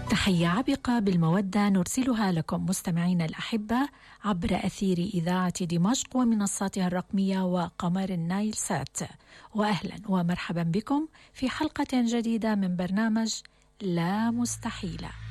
تحية عبقة بالمودة نرسلها لكم مستمعين الأحبة عبر أثير إذاعة دمشق ومنصاتها الرقمية وقمر النايل سات. وأهلا ومرحبا بكم في حلقة جديدة من برنامج لا مستحيل.